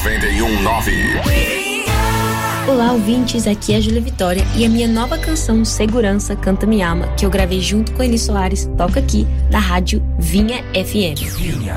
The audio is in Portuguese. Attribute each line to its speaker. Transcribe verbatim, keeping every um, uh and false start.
Speaker 1: noventa e um nove.
Speaker 2: Olá, ouvintes, aqui é a Júlia Vitória e a minha nova canção Segurança Canta Me Ama, que eu gravei junto com Eli Soares, toca aqui na rádio Vinha F M.